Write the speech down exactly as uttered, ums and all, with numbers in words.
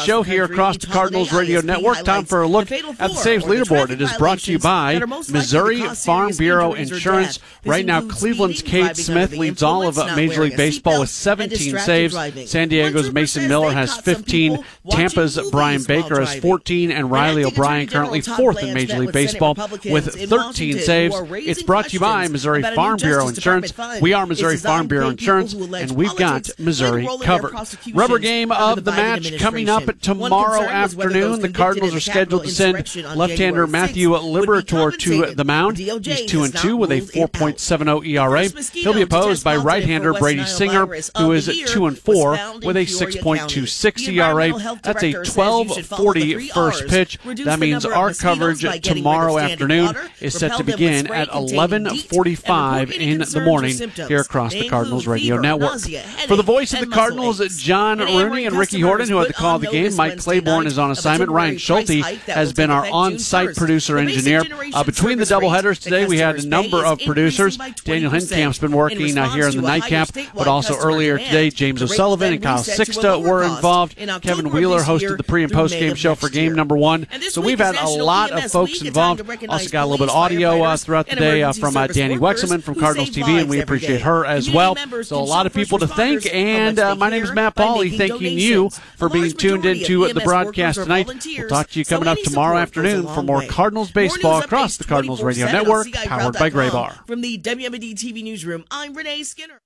show here across the Cardinals Radio Network. Time for a look at the Saves leaderboard. It is brought to you by Missouri Farm Bureau Insurance. Right now, Cleveland's Cade Smith leads all of Major League Baseball with seventeen saves. San Diego's Mason Miller has fifteen. Tampa's Brian Baker has fourteen. And Riley O'Brien currently fourth in Major League Baseball with thirteen saves. It's brought to you by Missouri Farm Bureau Insurance. We are Missouri Farm Bureau Insurance, and we've got Missouri covered. Rubber game of the match coming up tomorrow afternoon. The Cardinals are scheduled to send left-hander Matthew Liberatore to the mound. He's two and two with a four point seven oh E R A. He'll be opposed by right-hander Brady Singer, who is two and four with a six point two six E R A. That's a twelve forty first pitch. That means our coverage tomorrow afternoon is set to begin at eleven forty-five in the morning here across the Cardinals Radio Network. For the voice of the Cardinals, John Rooney and Ricky Horton, who had the call of the game. Mike Claiborne is on assignment. Ryan Schulte has been our on-site producer-engineer. Uh, between the doubleheaders today, we had a number of producers. Daniel Hinkamp's been working uh, here in the nightcap, but also earlier today, James O'Sullivan and Kyle Sixta were involved. Kevin Wheeler hosted the pre- and post-game show for game number one. So we've had a lot of folks involved. Also got a little bit of audio uh, throughout the day uh, from uh, Danny Wexelman from Cardinals T V, and we appreciate her as well. So a lot of people to thank, and uh, my name is Matt Pauley, thanking you for being tuned into the broadcast tonight. We'll talk to you coming up tomorrow afternoon for more Cardinals baseball across the Cardinals Radio Network, powered by Gray Bar. From the W M D T V newsroom, I'm Renee Skinner.